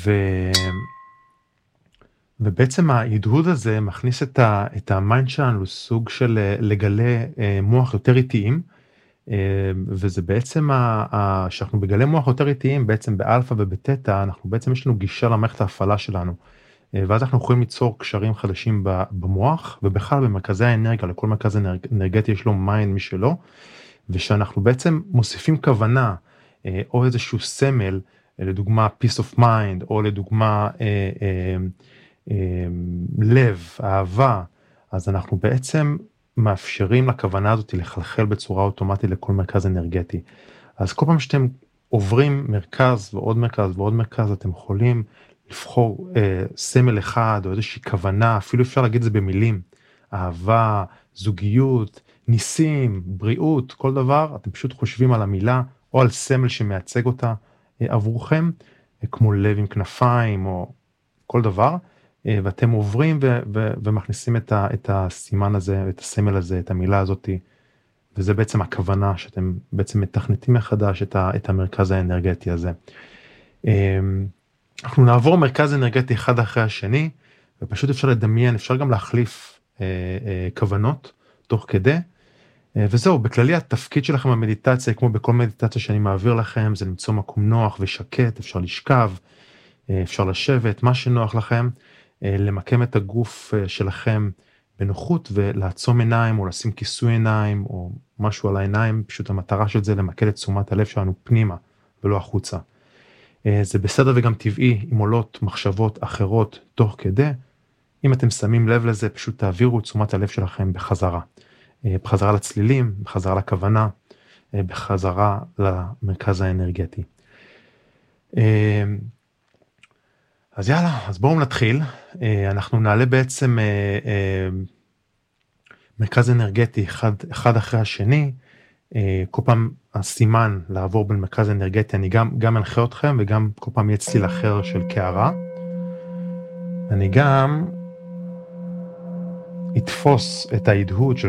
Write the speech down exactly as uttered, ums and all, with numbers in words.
ו... ובעצם ההדהוד הזה מכניס את, ה... את המיינד שלנו לסוג של לגלה מוח יותר איטיים, וזה בעצם, ה... ה... שאנחנו בגלי מוח יותר איטיים, בעצם באלפא ובטטה, אנחנו בעצם יש לנו גישה למערכת ההפעלה שלנו, ואז אנחנו יכולים ליצור קשרים חדשים במוח, ובכלל במרכזי האנרגיה, לכל מרכז אנרגטי יש לו מיינד משלו, ושאנחנו בעצם מוסיפים כוונה, או איזשהו סמל, לדוגמה peace of mind, או לדוגמה אה, אה, אה, לב, אהבה, אז אנחנו בעצם מאפשרים לכוונה הזאת לחלחל בצורה אוטומטית לכל מרכז אנרגטי. אז כל פעם שאתם עוברים מרכז ועוד מרכז ועוד מרכז, אתם יכולים לבחור אה, סמל אחד או איזושהי כוונה, אפילו אפשר להגיד את זה במילים, אהבה, זוגיות, ניסים, בריאות, כל דבר, אתם פשוט חושבים על המילה או על סמל שמייצג אותה אה, עבורכם, אה, כמו לב עם כנפיים או כל דבר, אה, ואתם עוברים ו- ו- ומכניסים את, ה- את הסימן הזה, את הסמל הזה, את המילה הזאת, וזה בעצם הכוונה שאתם בעצם מתכנתים מחדש את, ה- את המרכז האנרגטי הזה. אה, אנחנו נעבור מרכז אנרגטי אחד אחרי השני, ופשוט אפשר לדמיין, אפשר גם להחליף אה, אה, כוונות תוך כדי, אה, וזהו, בכללי התפקיד שלכם במדיטציה, כמו בכל מדיטציה שאני מעביר לכם, זה למצוא מקום נוח ושקט, אפשר לשכב, אה, אפשר לשבת, מה שנוח לכם, אה, למקם את הגוף אה, שלכם בנוחות, ולעצום עיניים, או לשים כיסוי עיניים, או משהו על העיניים, פשוט המטרה של זה למקד את תשומת הלב שלנו פנימה, ולא החוצה. זה בסדר וגם טבעי אם עולות מחשבות אחרות תוך כדי, אם אתם שמים לב לזה פשוט תעבירו את תשומת הלב שלכם בחזרה, בחזרה לצלילים, בחזרה לכוונה, בחזרה למרכז האנרגטי. אז יאללה, אז בואו נתחיל, אנחנו נעלה בעצם מרכז אנרגטי אחד, אחד אחרי השני, כל פעם הסימן לעבור בין מרכז אנרגטי, אני גם, גם מנחה אתכם, וגם כל פעם יהיה צליל אחר של קערה. אני גם אתפוס את ההדהוד של